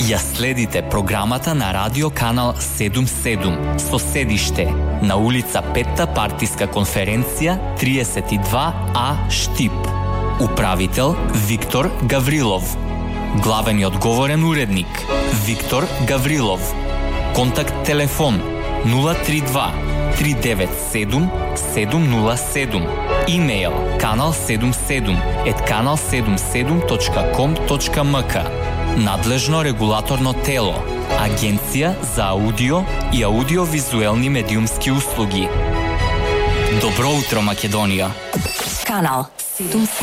Ја следите програмата на радио канал 77 со седиште на улица 5-та партиска конференција 32А Штип. Управител Виктор Гаврилов. Главен и одговорен уредник Виктор Гаврилов. Контакт телефон 032 397 707. Имейл kanal77@kanal77.com.mk. Надлежно регулаторно тело Агенција за аудио и аудиовизуелни медиумски услуги. Добро утро, Македонија. Канал 77.